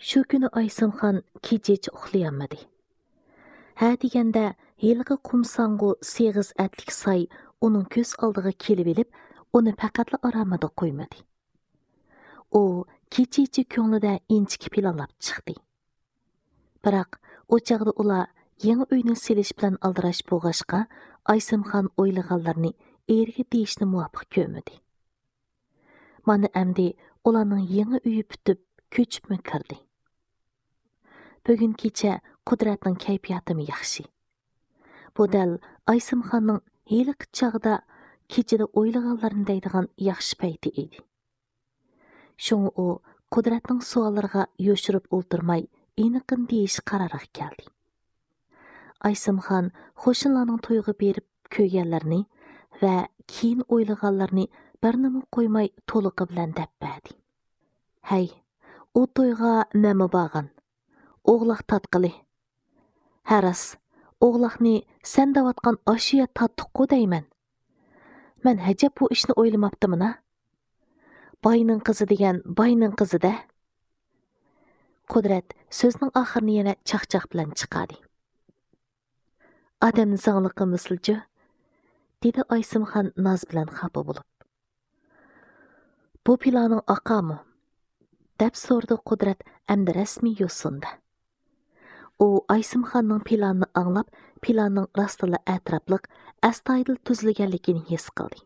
Shu kuni Aysimxon kecha uxlayolmadi. Ha deganda yilg'i qumsang'u seg'iz atlik say uning ko'z oldiga kelib elib, uni faqatla aramida qo'ymadi. U kecha ko'nglida inchki planlab chiqdi. Biroq o chaqda ular yangi uyni selish bilan aldirash bo'lg'ashqa, Aysimxon o'ylaganlarni eriga deyishni muvofiq ko'rmadi. Mana endi ularning yangi uyi bitib, ko'chibmi kirdi. Bugun kecha Qudratning kayfiyatimi yaxshi. Bu dal Aysimxonning heliqi chog'da kechada o'ylaganlarini deydigan yaxshi payti edi. Shunga u Qudratning savollariga yo'shirib o'ltirmay, aniqin deyish qaroriga keldi. Aysimxon qo'shnilarning to'yga berib ko'yganlarni va keyin o'ylaganlarni birnimi qo'ymay to'liqi bilan deb berdi. Hay, u to'yga nima bag'an? O'g'loq tatqili. Haras, o'g'loqni sen davatgan ashiya tattiqku deyman. Men hajab bu ishni o'ylamabdimina. Bayning qizi degan bayning qizi-da. Qudrat so'zning oxirini yana chaqchaq bilan chiqadi. Odamni sog'liqi mislchi, dedi Aysimxon noz bilan xafa bo'lib. Bu planing oqami? Deb so'rdi Qudrat endi rasmiy yo'sinda. U Aysimxonning planini anglab, planning rostila atropliq, astoydil tuzilganligini his qildi.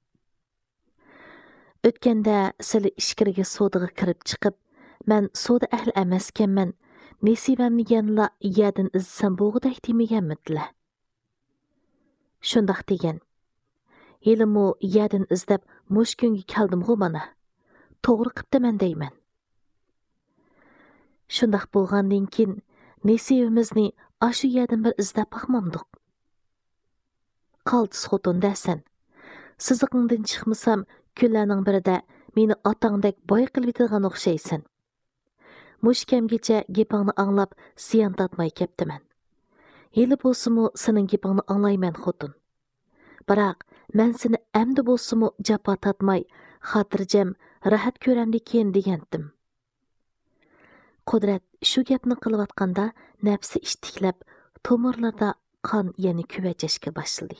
O'tganda sizlar ishkiriga sodaga kirib chiqib, men soda ahli emaskanman, nesibamni yanla yerdan izsam bo'g'dak demaganmidlar. Shundoq degan. Yelimu yerdan izlab mush kunga keldim-ku mana. To'g'ri qiptiman deyman. Shundoq bo'lgandan keyin nesibimizni ashu yerdan bir izlab baxmamdiq. Qaltis xotin dasan. Siziqingdan chiqmasam, kunlarning birida meni otangdek boy qilib yetadigan o'xshaysan. Mush kamgacha gapingni anglab, ziyon tatmay keptiman. Yeli bo'lsa-mu sening gapingni anglayman xotin. Biroq men seni amdi bo'lsa-mu jafo tatmay, xotirjam, rahat ko'ramdikin degandim. Qudrat shu gapni qilayotganda nafsi ishtiklab, tomirlarda qon yana kuvachashga boshladi.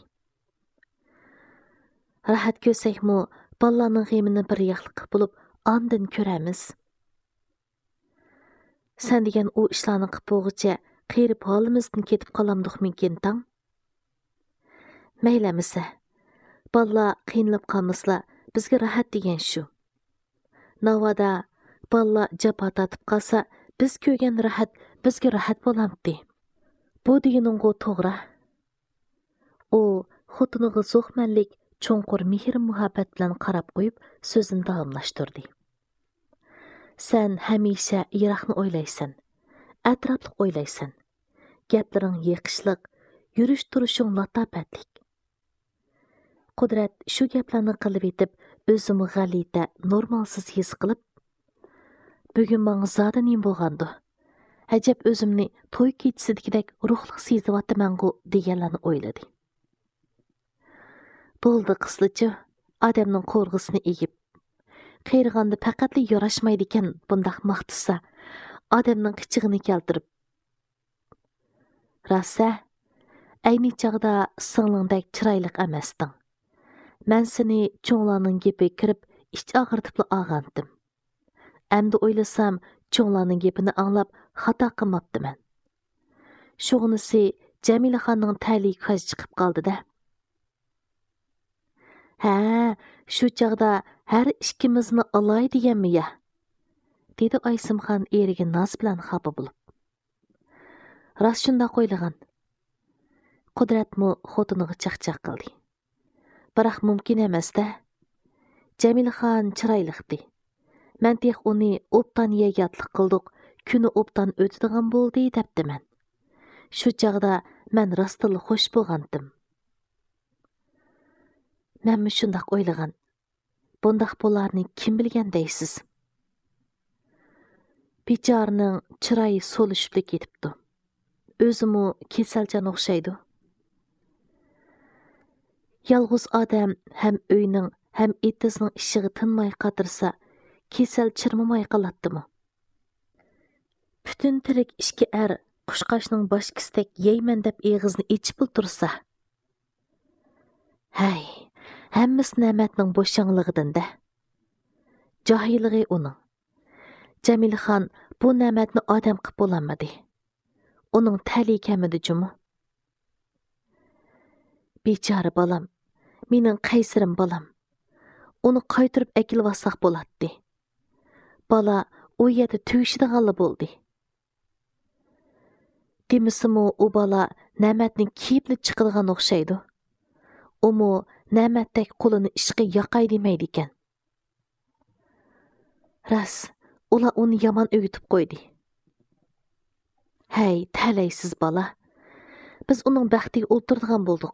Rahat ko'rsakmi, bolalarning g'emini bir yaxliq bo'lib, ondan ko'ramiz. Sen degan u ishlarni qilib bo'g'icha qiyirib holimizdan ketib qolamdiq mumkin tang. Maylamisa. Bolalar qiynalib qolmaslar, bizga rahat degan shu. Navoda bolalar jafo tatib qolsa, biz ko'rgan rahat bizga rahat bo'lamdi. Bu deganingga to'g'ri. U xotiniga zo'xmanlik, cho'nqur mehr muhabbat bilan qarab qo'yib, so'zini davomlashtirdi. Sen hamisha yiroqni o'ylaysan, atrofliq o'ylaysan. Gaplaring yiqishliq, yurish turishing latofatlik. Qudrat shu gaplarni qilib etib, o'zini g'alita, normalsiz his qilib, bugun menga zoda nim bo'lgandi. Ajab o'zimni to'y kechisidagidek ruhliq sezyapman-ku deganlarni o'yladi. Bo'ldi qislichi, odamning qo'rg'isini egib. Qeyrg'anda faqatli yarashmaydi ekan bundaq maqtisa, odamning qichig'ini keltirib. Rasa, ayni chog'da singlingdek chiroyli emasding. Men seni cho'nglarning gapi kirib, ich og'irtib olgandim. Endi o'ylasam, cho'nglarning gapini anglab, xato qilmabdiman. Shug'inisi Jamilaxonning ta'liq qo'z chiqib qoldi-da. Ha, shu chog'da har ikkimizni olay deganmi ya? Dedi Aysimxon eriga noz bilan xafa bo'lib. Rost shundoq o'ylagan. Qudratmi xotiniga chaqchaq qildi. Biroq mumkin emas-da. Jamilaxon chiroyliqdi. Men tex uni obdan yeyatliq qildik, kuni obdan o'tadigan bo'ldi debdiman. Shu chog'da men rostila xush bo'lgandim. Menmi shundoq o'ylagan. Bundaq bo'larni kim bilgan deysiz? Bechorning chiroyi so'lishib ketibdi. O'zimi kasalchan o'xshaydi. Yolg'iz odam ham uyning, ham etizning ishiga tinmay qatirsa, kasal chirmamay qoladimi? Bütün tirik ishki qushqashning boshkistek yeyman deb eg'izni ichib tursa. Hay, hammasi ne'matning bo'shanlig'idan-da. Jahiligi uning. Jamilxon bu ne'matni odam qilib bo'lolmadi. Uning tali kamidi jumu. Bechora bolam, mening qaysirim bolam. Uni qaytirib akilvassaq bo'latdi. Bola u yerda tugishdiganli bo'ldi. Demisimi u bola ne'matning kiyibli chiqadigan o'xshaydi. Umu ne'matdek qo'lini ishga yoqay demaydi ekan. Ras, ular uni yomon o'gitib qo'ydi. Hey, talaysiz bola. Biz uning baxtiga o'ltirdigan bo'ldik.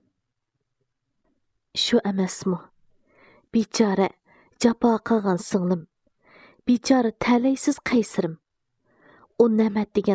Shu emasmi? Bechora, jafo qilgan singlim. Bechora talaysiz qaysirim. U ne'mat degan